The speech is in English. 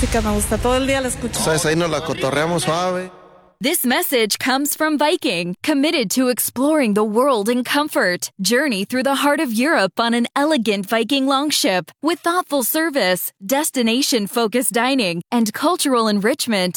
música me gusta, todo el día la escucho. ¿Sabes? Ahí nos la cotorreamos suave. This message comes from Viking, committed to exploring the world in comfort. Journey through the heart of Europe on an elegant Viking longship with thoughtful service, destination-focused dining, and cultural enrichment